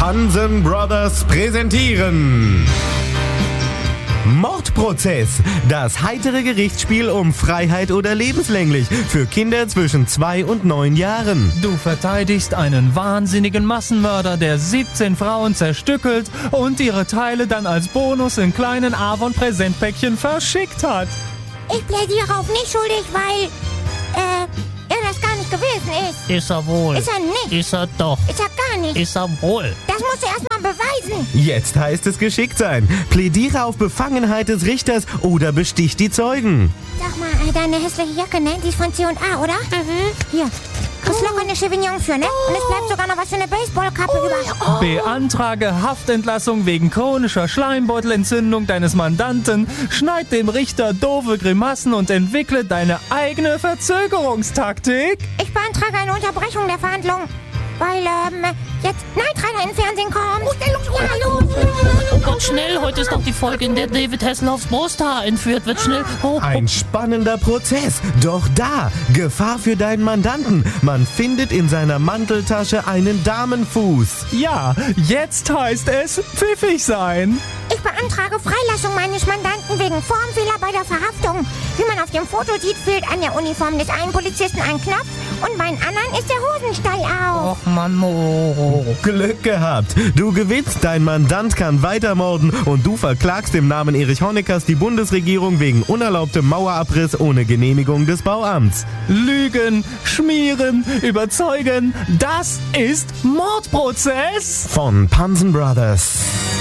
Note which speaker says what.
Speaker 1: Pansen Brothers präsentieren Mordprozess, das heitere Gerichtsspiel um Freiheit oder lebenslänglich für Kinder zwischen 2 und 9 Jahren.
Speaker 2: Du verteidigst einen wahnsinnigen Massenmörder, der 17 Frauen zerstückelt und ihre Teile dann als Bonus in kleinen Avon-Präsentpäckchen verschickt hat.
Speaker 3: Ich plädiere auf nicht schuldig, weil, er das gar nicht gewesen ist.
Speaker 4: Ist er wohl.
Speaker 3: Ist er nicht.
Speaker 4: Ist er doch.
Speaker 3: Ist er gar nicht.
Speaker 4: Ist er wohl.
Speaker 3: Das musst du erstmal beweisen.
Speaker 1: Jetzt heißt es geschickt sein. Plädiere auf Befangenheit des Richters oder bestich die Zeugen.
Speaker 3: Sag mal, deine hässliche Jacke, ne? Die ist von C&A, oder? Hier. Kriegst locker eine Chevignon für, ne? Und es bleibt sogar noch was für eine Baseballkappe über.
Speaker 2: Beantrage Haftentlassung wegen chronischer Schleimbeutelentzündung deines Mandanten, schneid dem Richter doofe Grimassen und entwickle deine eigene Verzögerungstaktik.
Speaker 3: Ich beantrage eine Unterbrechung der Verhandlung, weil, jetzt Nightrunner im Fernsehen kommt. Ja, los.
Speaker 4: Oh Gott, schnell. Heute ist doch die Folge, in der David Hasselhoffs Brusthaar entführt wird. Schnell. Oh.
Speaker 1: Ein spannender Prozess. Doch da, Gefahr für deinen Mandanten. Man findet in seiner Manteltasche einen Damenfuß.
Speaker 2: Ja, jetzt heißt es pfiffig sein.
Speaker 3: Ich beantrage Freilassung meines Mandanten wegen Formfehler bei der Verhaftung. Wie man auf dem Foto sieht, fehlt an der Uniform des einen Polizisten ein Knopf und bei den anderen ist der Hosenstall auf.
Speaker 4: Och, Mann, oh.
Speaker 1: Glück gehabt. Du gewinnst, dein Mandant kann weitermorden und du verklagst im Namen Erich Honeckers die Bundesregierung wegen unerlaubtem Mauerabriss ohne Genehmigung des Bauamts.
Speaker 2: Lügen, schmieren, überzeugen, das ist Mordprozess.
Speaker 1: Von Pansen Brothers.